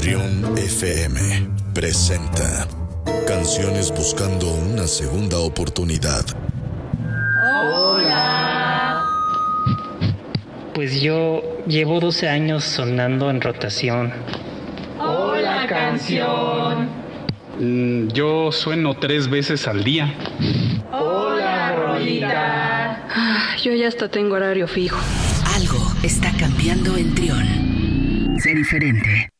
Trión FM presenta Canciones buscando una segunda oportunidad. Hola. Pues yo llevo 12 años sonando en rotación. Hola, canción. Yo sueno 3 veces al día. Hola, rolita. Yo ya hasta tengo horario fijo. Algo está cambiando en Trión. Sé diferente.